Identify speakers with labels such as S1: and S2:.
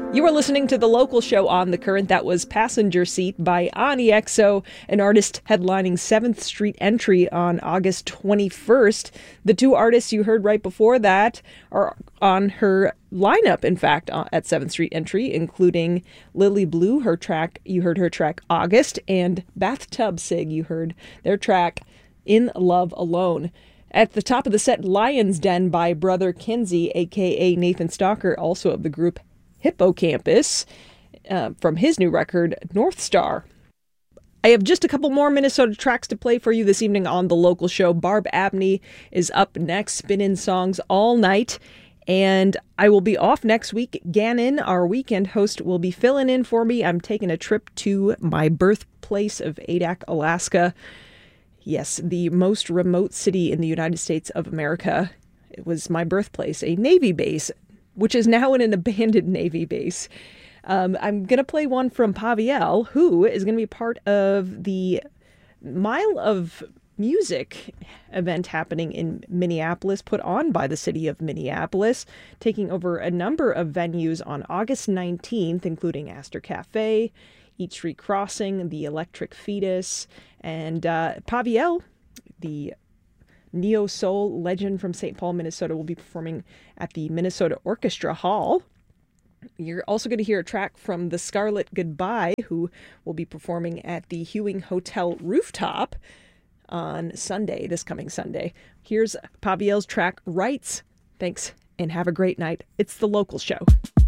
S1: You are listening to The Local Show on The Current. That was Passenger Seat by Ani XO, an artist headlining 7th Street Entry on August 21st. The two artists you heard right before that are on her lineup, in fact, at 7th Street Entry, including Lily Blue, you heard her track August, and Bathtub Sig, you heard their track In Love Alone. At the top of the set, Lion's Den by Brother Kinsey, a.k.a. Nathan Stalker, also of the group Hippocampus, from his new record, North Star. I have just a couple more Minnesota tracks to play for you this evening on The Local Show. Barb Abney is up next, spinning songs all night, and I will be off next week. Gannon, our weekend host, will be filling in for me. I'm taking a trip to my birthplace of Adak, Alaska. Yes, the most remote city in the United States of America. It was my birthplace, a Navy base, which is now in an abandoned Navy base. I'm going to play one from Paviel, who is going to be part of the Mile of Music event happening in Minneapolis, put on by the city of Minneapolis, taking over a number of venues on August 19th, including Astor Cafe, Eat Street Crossing, the Electric Fetus, and Paviel, the neo-soul legend from St. Paul, Minnesota, will be performing at the Minnesota Orchestra Hall. You're also going to hear a track from The Scarlet Goodbye, who will be performing at the Hewing Hotel Rooftop on Sunday, this coming Sunday. Here's Paviel's track, Rights. Thanks, and have a great night. It's The Local Show.